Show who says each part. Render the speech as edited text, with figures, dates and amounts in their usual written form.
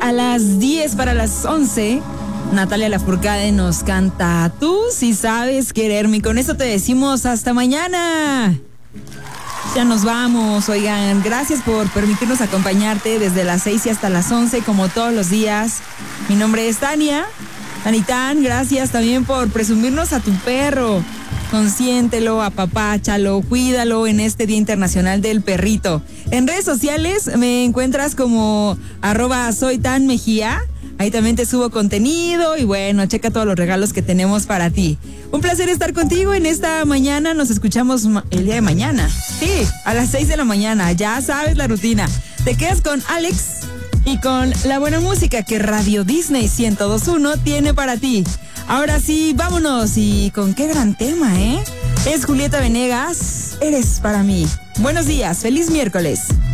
Speaker 1: a las 10 para las 11, Natalia Lafourcade nos canta Tú si sabes quererme. Y con eso te decimos hasta mañana. Ya nos vamos, oigan, gracias por permitirnos acompañarte desde las 6 y hasta las 11, como todos los días. Mi nombre es Tania, Tanitán, gracias también por presumirnos a tu perro. Consiéntelo, apapáchalo, cuídalo en este Día Internacional del Perrito. En redes sociales me encuentras como @soytanmejía. Ahí también te subo contenido y bueno, checa todos los regalos que tenemos para ti. Un placer estar contigo en esta mañana. Nos escuchamos el día de mañana. Sí, a las 6 de la mañana. Ya sabes la rutina. Te quedas con Alex y con la buena música que Radio Disney 102.1 tiene para ti. Ahora sí, vámonos. Y con qué gran tema, ¿eh? Es Julieta Venegas. Eres para mí. Buenos días. Feliz miércoles.